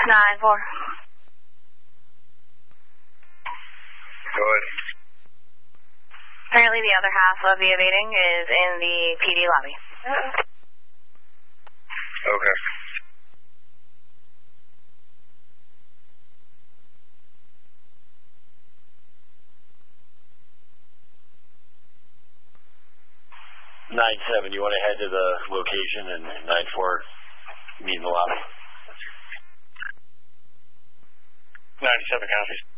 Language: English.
9-4. Go ahead. Apparently the other half of the evading is in the PD lobby. Okay. Nine 7, you want to head to the location, and 9-4 meet in the lobby. 97 copies.